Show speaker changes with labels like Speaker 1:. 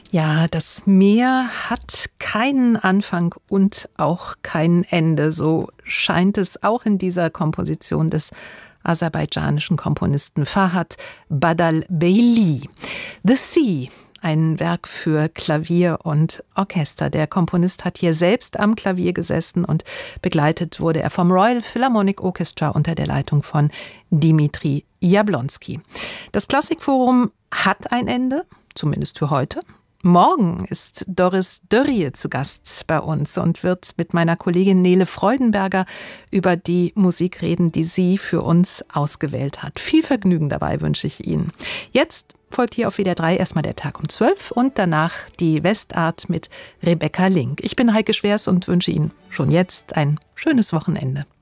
Speaker 1: Ja, das Meer hat keinen Anfang und auch kein Ende. So scheint es auch in dieser Komposition des aserbaidschanischen Komponisten Fahad Badalbeyli. The Sea, ein Werk für Klavier und Orchester. Der Komponist hat hier selbst am Klavier gesessen und begleitet wurde er vom Royal Philharmonic Orchestra unter der Leitung von Dimitri Jablonski. Das Klassikforum hat ein Ende, zumindest für heute. Morgen ist Doris Dörrie zu Gast bei uns und wird mit meiner Kollegin Nele Freudenberger über die Musik reden, die sie für uns ausgewählt hat. Viel Vergnügen dabei wünsche ich Ihnen. Jetzt folgt hier auf WDR 3 erstmal der Tag um 12 und danach die Westart mit Rebecca Link. Ich bin Heike Schwers und wünsche Ihnen schon jetzt ein schönes Wochenende.